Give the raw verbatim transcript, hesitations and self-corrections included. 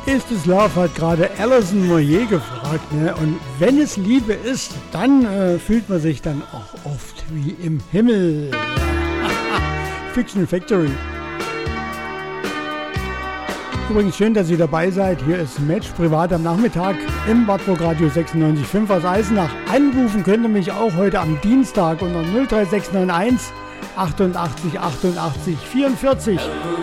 Ist es Love, hat gerade Alison Moyet gefragt, ne? Und wenn es Liebe ist, dann äh, fühlt man sich dann auch oft wie im Himmel. Fiction Factory. Übrigens schön, dass ihr dabei seid. Hier ist Match privat am Nachmittag im Wartburg Radio sechsundneunzig Komma fünf aus Eisenach. Anrufen könnt ihr mich auch heute am Dienstag unter null drei sechs neun eins achtundachtzig achtundachtzig vierundvierzig.